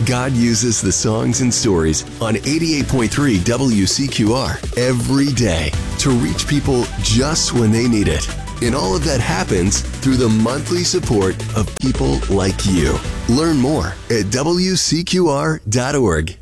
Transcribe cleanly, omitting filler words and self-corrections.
God uses the songs and stories on 88.3 WCQR every day to reach people just when they need it. And all of that happens through the monthly support of people like you. Learn more at WCQR.org.